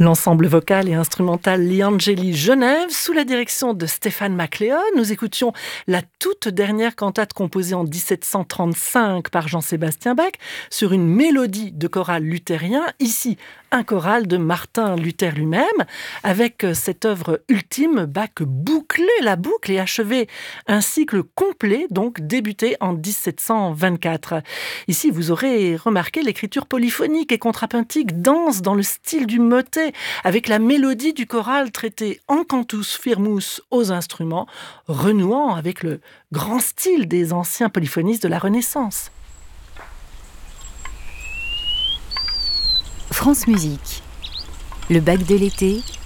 L'ensemble vocal et instrumental Liangeli Genève, sous la direction de Stéphane MacLeod. Nous écoutions la toute dernière cantate composée en 1735 par Jean-Sébastien Bach sur une mélodie de choral luthérien, ici un choral de Martin Luther lui-même. Avec cette œuvre ultime, Bach bouclait la boucle et achevait un cycle complet, donc débuté en 1724. Ici, vous aurez remarqué l'écriture polyphonique et contrapuntique dense dans le style du motet, avec la mélodie du choral traitée en cantus firmus aux instruments, renouant avec le grand style des anciens polyphonistes de la Renaissance. France Musique, le Bach de l'été,